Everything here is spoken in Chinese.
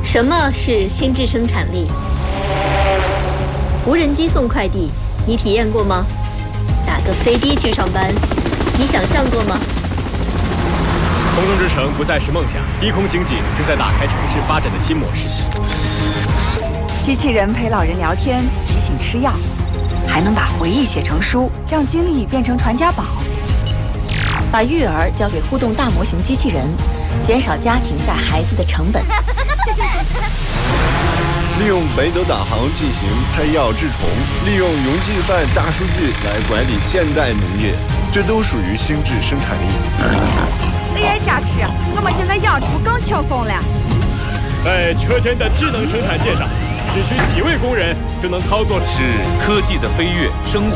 什么是心智生产力？无人机送快递，你体验过吗？打个飞的去上班，你想象过吗？ 空中之城不再是梦想，低空经济正在打开城市发展的新模式。 机器人陪老人聊天，提醒吃药，还能把回忆写成书，让经历变成传家宝。 把育儿交给互动大模型机器人，减少家庭带孩子的成本。 利用北斗导航进行配药治虫，利用云计算大数据来管理现代农业，这都属于心智生产力。 AI 加持，我们现在养猪更轻松了。 在车间的智能生产线上，只需几位工人就能操作。 是科技的飞跃，生